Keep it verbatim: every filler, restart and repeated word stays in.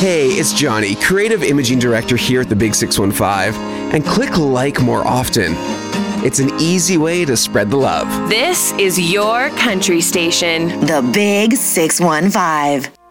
Hey, it's Johnny, Creative Imaging Director here at the Big six one five, and click like more often. It's an easy way to spread the love. This is your country station. The Big six one five.